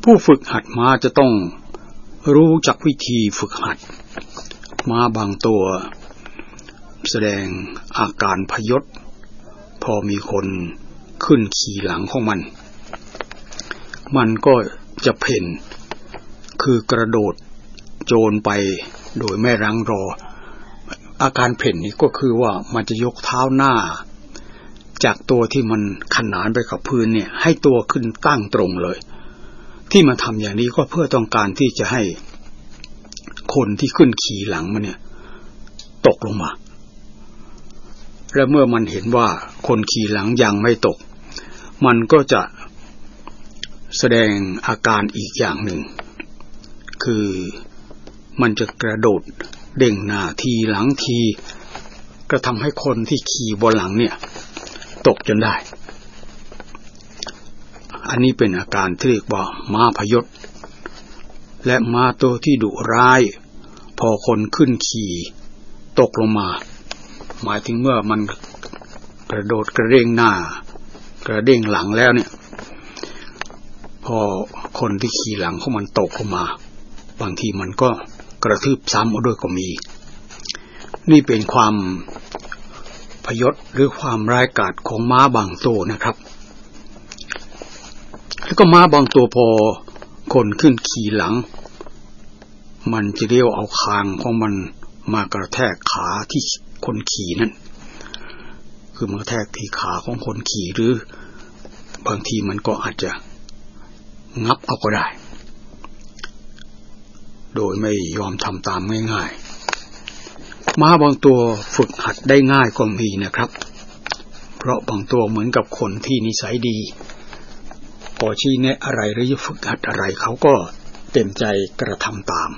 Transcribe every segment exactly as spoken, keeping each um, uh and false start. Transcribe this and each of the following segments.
ผู้ฝึกหัดม้าจะต้องรู้จักวิธีฝึกหัดม้าบางตัวแสดงอาการพยศพอมีคนขึ้นขี่หลังของมันมันก็จะเพ่นคือกระโดดโจรไปโดยไม่รั้งรออาการเพ่นนี้ก็คือว่ามันจะยกเท้าหน้าจากตัวที่มันขนานไปกับพื้นเนี่ยให้ตัวขึ้นตั้งตรงเลยที่มันทำอย่างนี้ก็เพื่อต้องการที่จะให้คนที่ขึ้นขี่หลังมันเนี่ยตกลงมาและเมื่อมันเห็นว่าคนขี่หลังยังไม่ตกมันก็จะแสดงอาการอีกอย่างหนึ่งคือมันจะกระโดดเด้งหน้าทีหลังทีก็ทำให้คนที่ขี่บนหลังเนี่ยตกจนได้อันนี้เป็นอาการที่เรียกว่าม้าพยศและม้าตัวที่ดุร้ายพอคนขึ้นขี่ตกลงมาหมายถึงเมื่อมันกระโดดกระเด้งหน้ากระเด้งหลังแล้วเนี่ยพอคนที่ขี่หลังของมันตกลงมาบางทีมันก็กระทืบซ้ำเอาด้วยก็มีนี่เป็นความพยศหรือความร้ายกาจของม้าบางตัวนะครับแล้วก็ม้าบางตัวพอคนขึ้นขี่หลังมันจะเลี้ยวเอาคางของมันมากระแทกขาที่คนขี่นั่นคือมากระแทกที่ขาของคนขี่หรือบางทีมันก็อาจจะงับเอาก็ได้โดยไม่ยอมทำตามง่ายๆม้าบางตัวฝึกหัดได้ง่ายก็มีนะครับเพราะบางตัวเหมือนกับคนที่นิสัยดีพอชี้แนะอะไรหรือฝึกหัดอะไรเขาก็เต็มใจกระทำตาม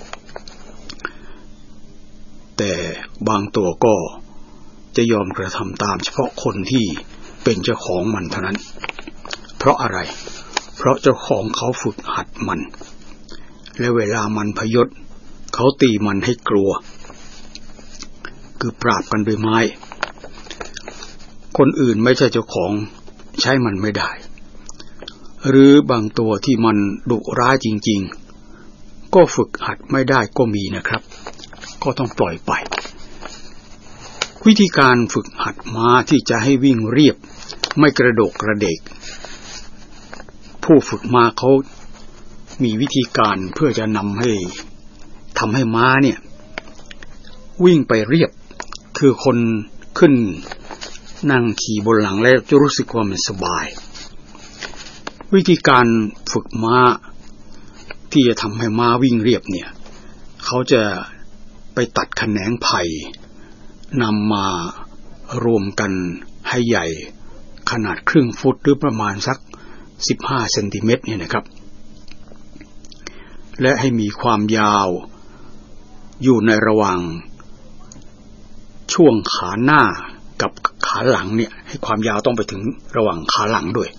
แต่บางตัวก็จะยอมกระทำตามเฉพาะคนที่เป็นเจ้าของมันเท่านั้นเพราะอะไรเพราะเจ้าของเขาฝึกหัดมันและเวลามันพยศเขาตีมันให้กลัวคือปราบกันด้วยไม้คนอื่นไม่ใช่เจ้าของใช้มันไม่ได้หรือบางตัวที่มันดุร้ายจริงๆก็ฝึกหัดไม่ได้ก็มีนะครับก็ต้องปล่อยไปวิธีการฝึกหัดม้าที่จะให้วิ่งเรียบไม่กระโดดกระเดกผู้ฝึกม้าเขามีวิธีการเพื่อจะนำให้ทำให้ม้าเนี่ยวิ่งไปเรียบคือคนขึ้นนั่งขี่บนหลังแล้วจะรู้สึกว่ามันสบายวิธีการฝึกม้าที่จะทำให้ม้าวิ่งเรียบเนี่ยเขาจะไปตัดแขนงไผ่นำมารวมกันให้ใหญ่ขนาดครึ่งฟุตหรือประมาณสักสิบห้าเซนติเมตรเนี่ยนะครับและให้มีความยาวอยู่ในระหว่างช่วงขาหน้ากับขาหลังเนี่ยให้ความยาวต้องไปถึงระหว่างขาหลังด้วย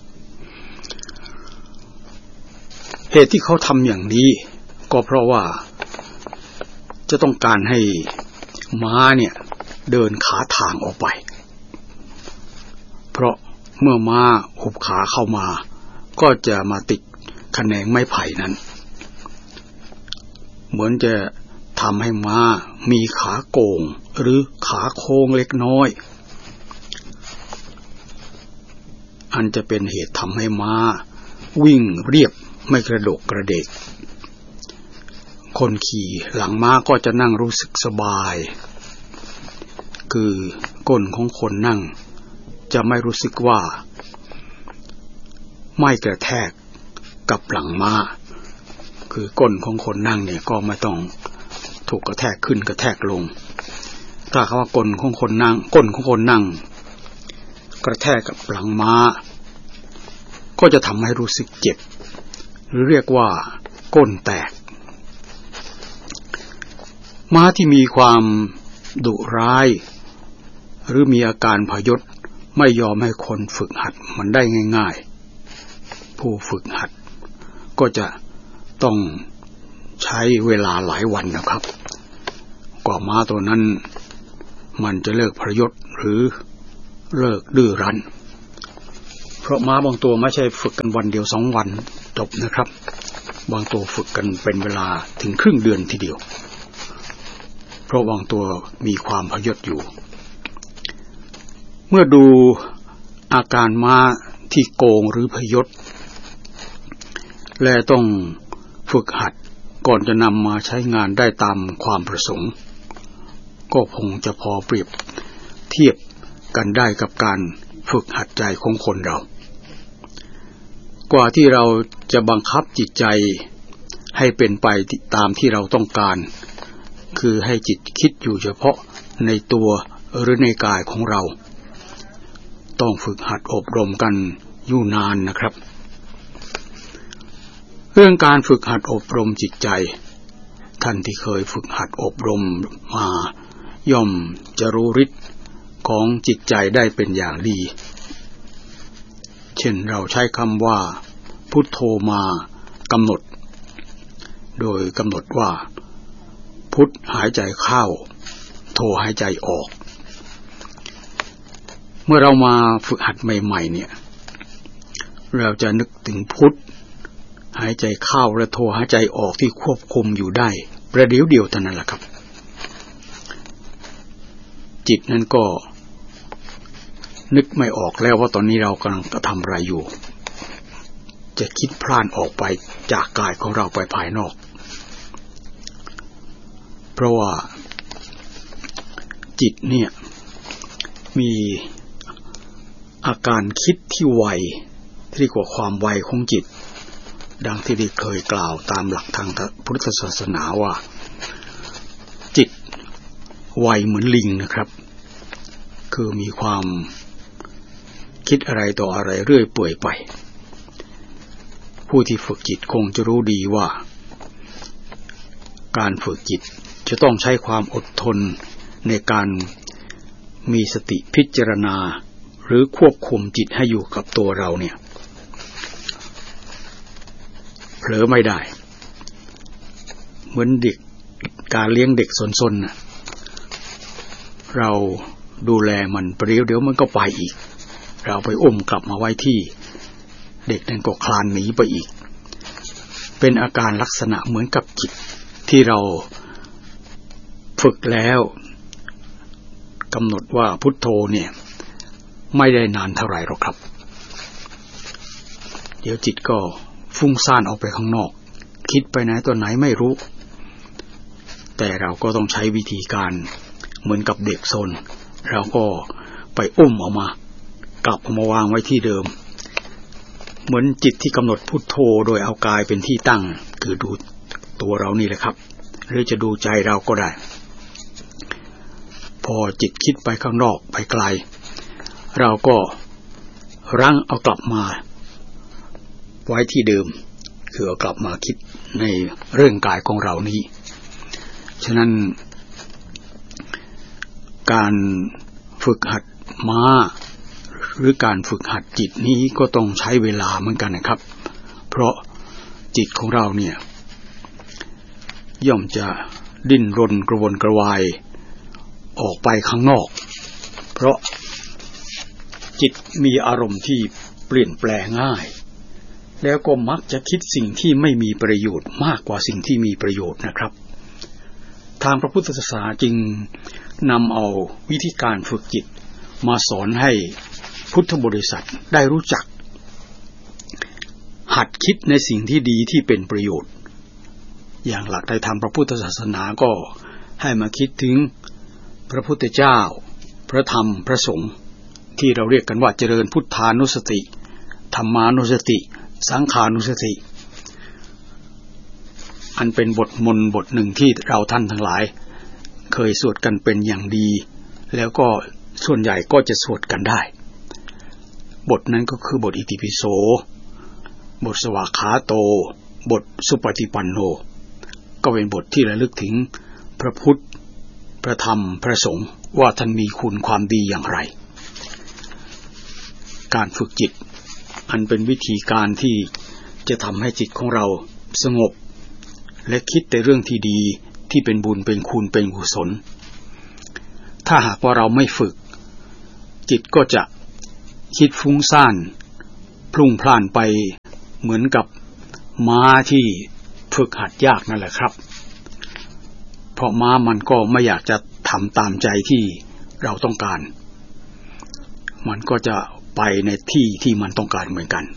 เหตุที่เขาทำอย่างนี้ก็เพราะว่าจะต้องการให้ม้าเนี่ยเดินขาทางออกไปเพราะเมื่อม้าหุบขาเข้ามาก็จะมาติดแขนงไม้ไผ่นั้นเหมือนจะทำให้ม้ามีขาโก่งหรือขาโค้งเล็กน้อยอันจะเป็นเหตุทำให้ม้าวิ่งเรียบไม่กระโดดกระเดกคนขี่หลังม้าก็จะนั่งรู้สึกสบายคือก้นของคนนั่งจะไม่รู้สึกว่าไม่กระแทกกับหลังม้าคือก้นของคนนั่งเนี่ยก็ไม่ต้องถูกกระแทกขึ้นกระแทกลงถ้าเขาว่าก้นของคนนั่งก้นของคนนั่งกระแทกกับหลังม้าก็จะทำให้รู้สึกเจ็บหรือเรียกว่าก้นแตกม้าที่มีความดุร้ายหรือมีอาการพยศไม่ยอมให้คนฝึกหัดมันได้ง่ายๆผู้ฝึกหัดก็จะต้องใช้เวลาหลายวันนะครับกว่าม้าตัวนั้นมันจะเลิกพยศหรือเลิกดื้อรั้น เเพราะม้าบางตัวไม่ใช่ฝึกกันวันเดียวสองวันจบนะครับบางตัวฝึกกันเป็นเวลาถึงครึ่งเดือนทีเดียวเพราะบางตัวมีความพยศอยู่เมื่อดูอาการม้าที่โกงหรือพยศและต้องฝึกหัดก่อนจะนำมาใช้งานได้ตามความประสงค์ก็คงจะพอเปรียบเทียบกันได้กับการฝึกหัดใจของคนเรากว่าที่เราจะบังคับจิตใจให้เป็นไปตามที่เราต้องการคือให้จิตคิดอยู่เฉพาะในตัวหรือในกายของเราต้องฝึกหัดอบรมกันอยู่นานนะครับเรื่องการฝึกหัดอบรมจิตใจท่านที่เคยฝึกหัดอบรมมาย่อมจะรู้ฤทธิ์ของจิตใจได้เป็นอย่างดีเช่นเราใช้คำว่าพุทโธมากำหนดโดยกำหนดว่าพุทหายใจเข้าโธหายใจออกเมื่อเรามาฝึกหัดใหม่ๆเนี่ยเราจะนึกถึงพุทหายใจเข้าและโธหายใจออกที่ควบคุมอยู่ได้ประเดี๋ยวเดียวเท่านั้นแหละครับจิตนั้นก็นึกไม่ออกแล้วว่าตอนนี้เรากำลังกระทำอะไรอยู่จะคิดพล่านออกไปจากกายของเราไปภายนอกเพราะว่าจิตเนี่ยมีอาการคิดที่ไวที่เรียกว่าความไวของจิตดังที่ได้เคยกล่าวตามหลักทางพุทธศาสนาว่าจิตไวเหมือนลิงนะครับคือมีความคิดอะไรต่ออะไรเรื่อยเปื่อยไปผู้ที่ฝึกจิตคงจะรู้ดีว่าการฝึกจิตจะต้องใช้ความอดทนในการมีสติพิจารณาหรือควบคุมจิตให้อยู่กับตัวเราเนี่ยเผลอไม่ได้เหมือนเด็กการเลี้ยงเด็กสนๆน่ะเราดูแลมันประเดี๋ยวเดี๋ยวมันก็ไปอีกเราไปอุ้มกลับมาไว้ที่เด็กนั้นก็คลานหนีไปอีกเป็นอาการลักษณะเหมือนกับจิตที่เราฝึกแล้วกำหนดว่าพุทโธเนี่ยไม่ได้นานเท่าไหร่หรอกครับเดี๋ยวจิตก็ฟุ้งซ่านออกไปข้างนอกคิดไปไหนตัวไหนไม่รู้แต่เราก็ต้องใช้วิธีการเหมือนกับเด็กซนเราก็ไปอุ้มออกมากลับมาวางไว้ที่เดิมเหมือนจิตที่กำหนดพุทโธโดยเอากายเป็นที่ตั้งคือดูตัวเรานี่แหละครับหรือจะดูใจเราก็ได้พอจิตคิดไปข้างนอกไปไกลเราก็รั้งเอากลับมาไว้ที่เดิมคือเอากลับมาคิดในเรื่องกายของเรานี้ฉะนั้นการฝึกหัดม้าหรือการฝึกหัดจิตนี้ก็ต้องใช้เวลาเหมือนกันนะครับเพราะจิตของเราเนี่ยย่อมจะดิ้นรนกระวนกระวายออกไปข้างนอกเพราะจิตมีอารมณ์ที่เปลี่ยนแปลงง่ายแล้วก็มักจะคิดสิ่งที่ไม่มีประโยชน์มากกว่าสิ่งที่มีประโยชน์นะครับทางพระพุทธศาสนาจึงนำเอาวิธีการฝึกจิตมาสอนให้พุทธบริษัทได้รู้จักหัดคิดในสิ่งที่ดีที่เป็นประโยชน์อย่างหลักในธรรมพระพุทธศาสนาก็ให้มาคิดถึงพระพุทธเจ้าพระธรรมพระสงฆ์ที่เราเรียกกันว่าเจริญพุทธานุสติธรรมานุสติสังขานุสติอันเป็นบทมนต์บทหนึ่งที่เราท่านทั้งหลายเคยสวดกันเป็นอย่างดีแล้วก็ส่วนใหญ่ก็จะสวดกันได้บทนั้นก็คือบทอิติปิโสบทสวากขาโตบทสุปฏิปันโนก็เป็นบทที่ระลึกถึงพระพุทธพระธรรมพระสงฆ์ว่าท่านมีคุณความดีอย่างไรการฝึกจิตอันเป็นวิธีการที่จะทำให้จิตของเราสงบและคิดแต่เรื่องที่ดีที่เป็นบุญเป็นคุณเป็นกุศลถ้าหากว่าเราไม่ฝึกจิตก็จะคิดฟุ้งซ่านพลุ่งพล่านไปเหมือนกับม้าที่ฝึกหัดยากนั่นแหละครับเพราะม้ามันก็ไม่อยากจะทำตามใจที่เราต้องการมันก็จะไปในที่ที่มันต้องการเหมือนกัน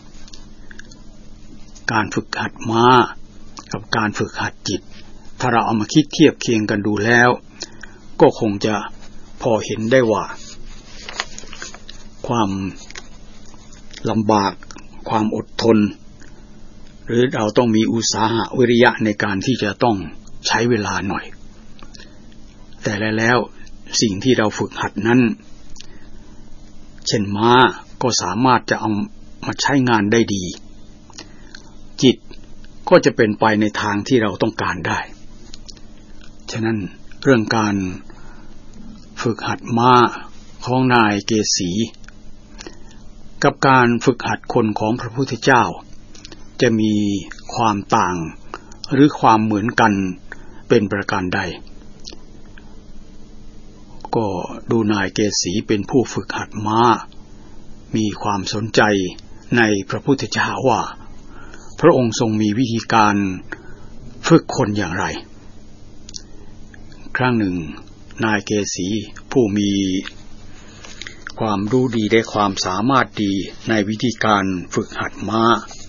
การฝึกหัดม้ากับการฝึกหัดจิตถ้าเราเอามาคิดเทียบเคียงกันดูแล้วก็คงจะพอเห็นได้ว่าความลำบากความอดทนหรือเราต้องมีอุตสาหะวิริยะในการที่จะต้องใช้เวลาหน่อยแต่แล้วสิ่งที่เราฝึกหัดนั้นเช่นม้าก็สามารถจะเอามาใช้งานได้ดีจิตก็จะเป็นไปในทางที่เราต้องการได้ฉะนั้นเรื่องการฝึกหัดม้าของนายเกษีกับการฝึกหัดคนของพระพุทธเจ้าจะมีความต่างหรือความเหมือนกันเป็นประการใดก็ดูนายเกษีเป็นผู้ฝึกหัดม้ามีความสนใจในพระพุทธเจ้าว่าพระองค์ทรงมีวิธีการฝึกคนอย่างไรครั้งหนึ่งนายเกษีผู้มีความรู้ดีและความสามารถดีในวิธีการฝึกหัดม้า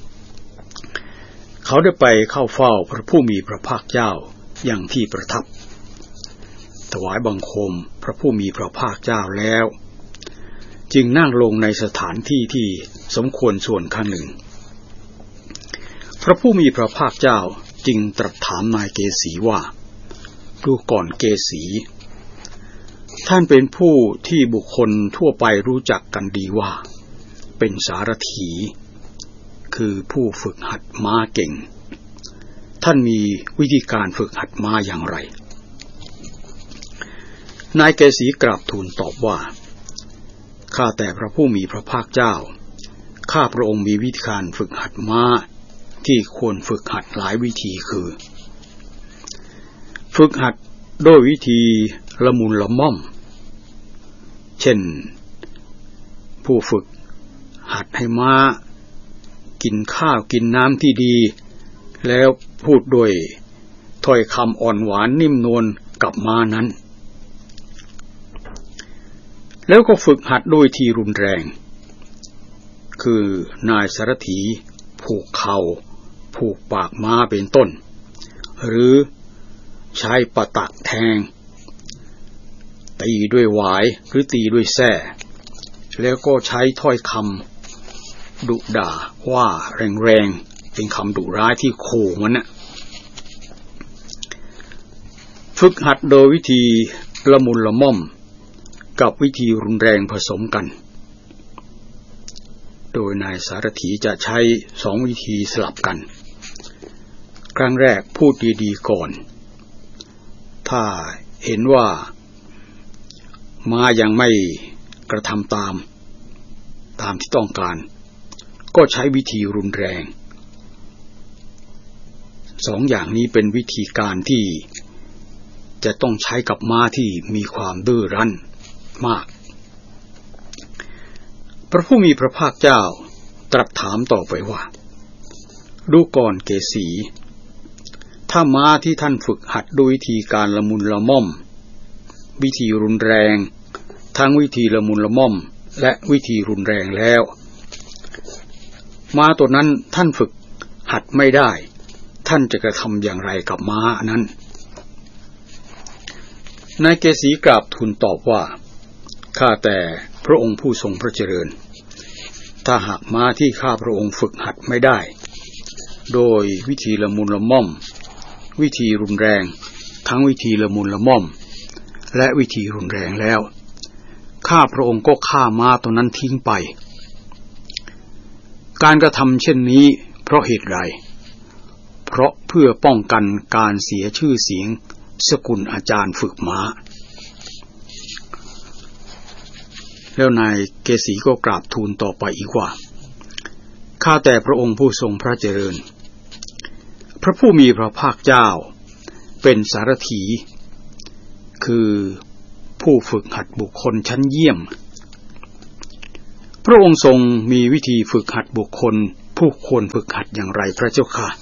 เขาได้ไปเข้าเฝ้าพระผู้มีพระภาคเจ้าอย่างที่ประทับถวายบังคมพระผู้มีพระภาคเจ้าแล้วจึงนั่งลงในสถานที่ที่สมควรส่วนข้างหนึ่งพระผู้มีพระภาคเจ้าจึงตรัสถามนายเกษีว่าดูก่อนเกษีท่านเป็นผู้ที่บุคคลทั่วไปรู้จักกันดีว่าเป็นสารถีคือผู้ฝึกหัดม้าเก่งท่านมีวิธีการฝึกหัดม้าอย่างไรนายเกษีกราบทูลตอบว่าข้าแต่พระผู้มีพระภาคเจ้าข้าพระองค์มีวิธีการฝึกหัดม้าที่ควรฝึกหัดหลายวิธีคือฝึกหัดโดยวิธีละมุนละม่อมเช่นผู้ฝึกหัดให้ม้ากินข้าวกินน้ำที่ดีแล้วพูดด้วยถ้อยคำอ่อนหวานนิ่มนวลกับม้านั้นแล้วก็ฝึกหัดโดยที่รุนแรงคือนายสารถีผูกเข่าผูกปากม้าเป็นต้นหรือใช้ปะตักแทงตีด้วยหวายหรือตีด้วยแส้แล้วก็ใช้ถ้อยคำดุด่าว่าแรงๆเป็นคำดุร้ายที่ขู่มันน่ะฝึกหัดโดยวิธีละมุนละม่อมกับวิธีรุนแรงผสมกันโดยนายสารถีจะใช้สองวิธีสลับกันครั้งแรกพูดดีๆก่อนถ้าเห็นว่าม้ายังไม่กระทำตามตามที่ต้องการก็ใช้วิธีรุนแรงสองอย่างนี้เป็นวิธีการที่จะต้องใช้กับม้าที่มีความดื้อรั้นมากพระผู้มีพระภาคเจ้าตรัสถามต่อไปว่าดูก่อนเกษีถ้าม้าที่ท่านฝึกหัดด้วยวิธีการละมุนละม่อมวิธีรุนแรงทั้งวิธีละมุนละม่อมและวิธีรุนแรงแล้วม้าตัวนั้นท่านฝึกหัดไม่ได้ท่านจะกระทำอย่างไรกับม้านั้นนายเกษีกราบทูลตอบว่าข้าแต่พระองค์ผู้ทรงพระเจริญถ้าหากม้าที่ข้าพระองค์ฝึกหัดไม่ได้โดยวิธีละมุนละม่อมวิธีรุนแรงทั้งวิธีละมุนละม่อมและวิธีรุนแรงแล้วข้าพระองค์ก็ฆ่าม้าตัวนั้นทิ้งไปการกระทำเช่นนี้เพราะเหตุใดเพราะเพื่อป้องกันการเสียชื่อเสียงสกุลอาจารย์ฝึกม้าแล้วนายเกษีก็กราบทูลต่อไปอีกว่าข้าแต่พระองค์ผู้ทรงพระเจริญพระผู้มีพระภาคเจ้าเป็นสารถีคือผู้ฝึกหัดบุคคลชั้นเยี่ยมพระองค์ทรงมีวิธีฝึกหัดบุคคลผู้ควรฝึกหัดอย่างไรพระเจ้าค่ะ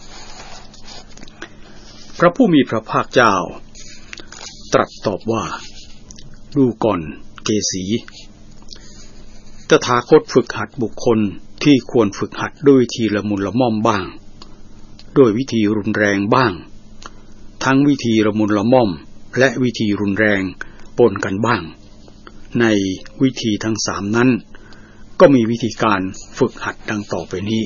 พระผู้มีพระภาคเจ้าตรัสตอบว่าดูก่อนเกสีตถาคตฝึกหัดบุคคลที่ควรฝึกหัดด้วยวิธีละมุนละม่อมบ้างด้วยวิธีรุนแรงบ้างทั้งวิธีละมุนละม่อมและวิธีรุนแรงปนกันบ้างในวิธีทั้งสามนั้นก็มีวิธีการฝึกหัดดังต่อไปนี้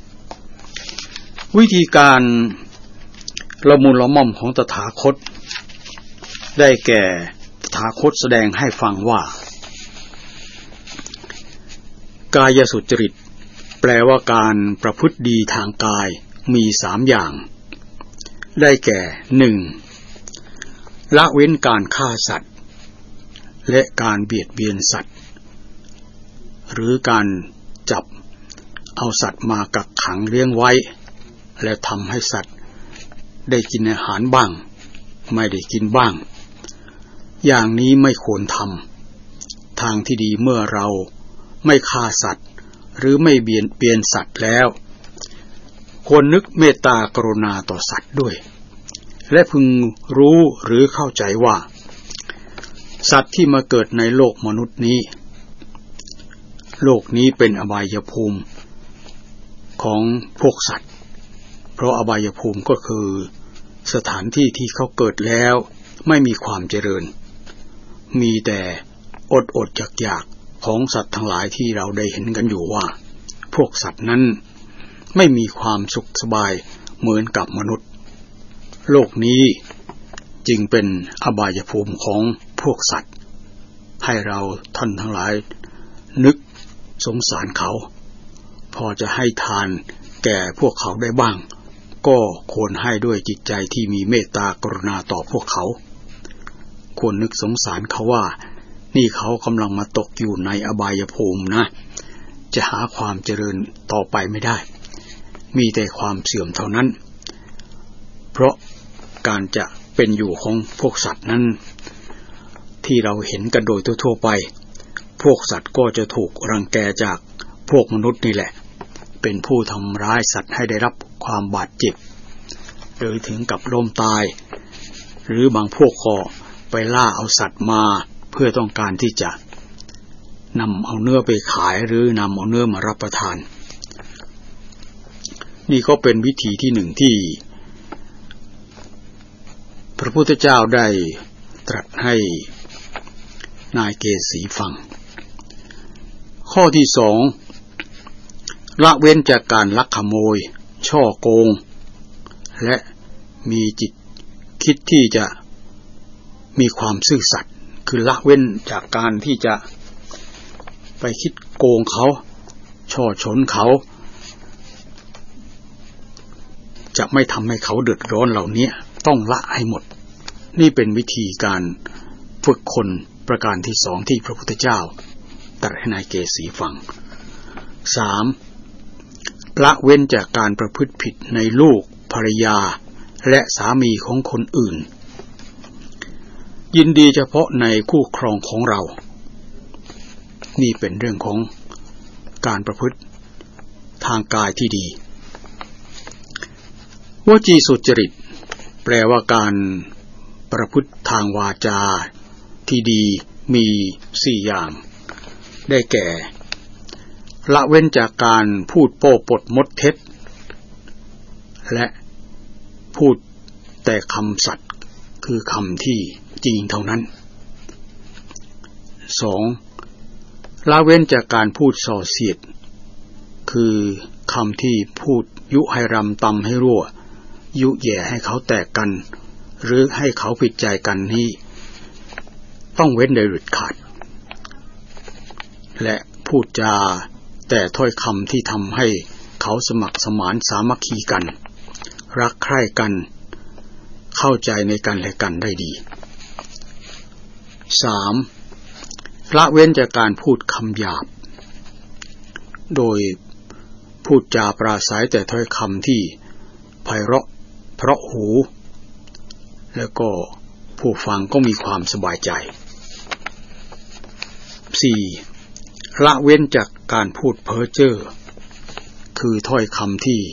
วิธีการละมุนละม่อมของตถาคตได้แก่ตถาคตแสดงให้ฟังว่ากายสุจริตแปลว่าการประพฤติดีทางกายมีสามอย่างได้แก่หนึ่งละเว้นการฆ่าสัตว์และการเบียดเบียนสัตว์หรือการจับเอาสัตว์มากักขังเลี้ยงไว้และทำให้สัตว์ได้กินอาหารบ้างไม่ได้กินบ้างอย่างนี้ไม่ควรทำทางที่ดีเมื่อเราไม่ฆ่าสัตว์หรือไม่เบียดเบียนสัตว์แล้วควรนึกเมตตากรุณาต่อสัตว์ด้วยและพึงรู้หรือเข้าใจว่าสัตว์ที่มาเกิดในโลกมนุษย์นี้โลกนี้เป็นอบายภูมิของพวกสัตว์เพราะอบายภูมิก็คือสถานที่ที่เขาเกิดแล้วไม่มีความเจริญมีแต่อดอดอยากอยากของสัตว์ทั้งหลายที่เราได้เห็นกันอยู่ว่าพวกสัตว์นั้นไม่มีความสุขสบายเหมือนกับมนุษย์โลกนี้จึงเป็นอบายภูมิของพวกสัตว์ให้เราท่านทั้งหลายนึกสงสารเขาพอจะให้ทานแก่พวกเขาได้บ้างก็ควรให้ด้วยจิตใจที่มีเมตตากรุณาต่อพวกเขาควรนึกสงสารเขาว่านี่เขากำลังมาตกอยู่ในอบายภูมินะจะหาความเจริญต่อไปไม่ได้มีแต่ความเสื่อมเท่านั้นเพราะการจะเป็นอยู่ของพวกสัตว์นั้นที่เราเห็นกันโดยทั่วไปพวกสัตว์ก็จะถูกรังแกจากพวกมนุษย์นี่แหละเป็นผู้ทำร้ายสัตว์ให้ได้รับความบาดเจ็บหรือถึงกับล้มตายหรือบางพวกก็ไปล่าเอาสัตว์มาเพื่อต้องการที่จะนำเอาเนื้อไปขายหรือนำเอาเนื้อมารับประทานนี่ก็เป็นวิธีที่หนึ่งที่พระพุทธเจ้าได้ตรัสให้นายเกสีฟังข้อที่สองละเว้นจากการลักขโมยช่อโกงและมีจิตคิดที่จะมีความซื่อสัตย์คือละเว้นจากการที่จะไปคิดโกงเขาช่อฉนเขาจะไม่ทำให้เขาเดือดร้อนเหล่านี้ต้องละให้หมดนี่เป็นวิธีการฝึกคนประการที่สองที่พระพุทธเจ้าตรัสให้นายเกสีฟังสามละเว้นจากการประพฤติผิดในลูกภรรยาและสามีของคนอื่นยินดีเฉพาะในคู่ครองของเรานี่เป็นเรื่องของการประพฤติทางกายที่ดีวจีสุจริตแปลว่าการประพฤติทางวาจาที่ดีมีสี่อย่างได้แก่ละเว้นจากการพูดโป้ปดมดเท็จและพูดแต่คำสัตย์คือคำที่จริงเท่านั้นสองละเว้นจากการพูดส่อเสียดคือคำที่พูดยุให้รำตำให้รั่วยุแย่ให้เขาแตกกันหรือให้เขาผิดใจกันนี้ต้องเว้นโดยเด็ดขาดและพูดจาแต่ถ้อยคำที่ทำให้เขาสมัครสมานสามัคคีกันรักใคร่กันเข้าใจในกันและกันได้ดีสามละเว้นจากการพูดคำหยาบโดยพูดจาปราศัยแต่ถ้อยคำที่ไพเราะเพราะหูแล้วก็ผู้ฟังก็มีความสบายใจสี่ละเว้นจากการพูดเพ้อเจ้อคือถ้อยคำที่